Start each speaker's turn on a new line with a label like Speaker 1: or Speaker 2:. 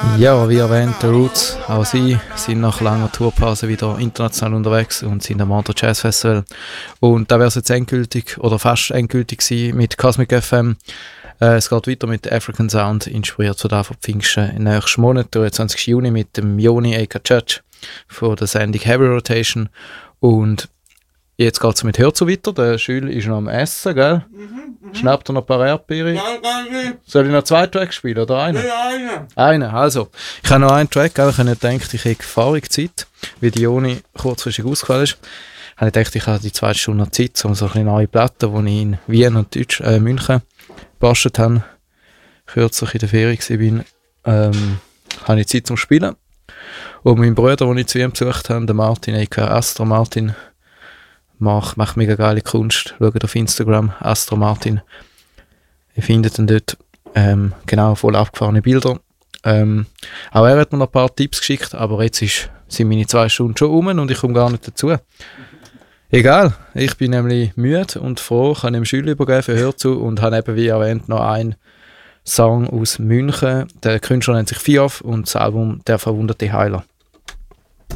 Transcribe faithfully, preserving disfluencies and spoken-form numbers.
Speaker 1: Ja, wie erwähnt, The Roots, auch sie sind nach langer Tourpause wieder international unterwegs und sind am Montreux Jazz Festival. Und da wäre es jetzt endgültig oder fast endgültig gewesen mit Cosmic F M. Äh, es geht weiter mit African Sound, inspiriert von der von Pfingsten. Im nächsten Monat, der zwanzigsten Juni, mit dem Joni A K Church von der Sendung Heavy Rotation. Und jetzt geht es mit Hörzu weiter. Der Schül ist noch am Essen, gell? Mhm, mh. Schnappt er noch ein paar Erdbeere? Ja, danke. Soll ich noch zwei Tracks spielen oder einen? Ja, einen. Einen, also. Ich habe noch einen Track, gell? Ich habe nicht gedacht, ich hätte fahrig Zeit, weil die Joni kurzfristig ausgefallen ist. Ich habe gedacht, ich habe die zwei Stunden Zeit, um so eine neue Platte, die ich in Wien und Deutsch, äh, München gebastelt habe, kürzlich in der Ferie war, ähm, habe ich Zeit zum Spielen. Und mein Bruder, den ich zu ihm besucht habe, der Martin, A K Astro Martin, macht, macht mega geile Kunst. Schaut auf Instagram, Astro Martin. Ihr findet dann dort ähm, genau voll abgefahrene Bilder. Ähm, auch er hat mir noch ein paar Tipps geschickt, aber jetzt ist, sind meine zwei Stunden schon um und ich komme gar nicht dazu. Egal, ich bin nämlich müde und froh, kann ihm Schüler übergeben für Hörzu und habe eben, wie erwähnt, noch einen Song aus München. Der Künstler nennt sich Fiof und das Album Der verwundete Heiler.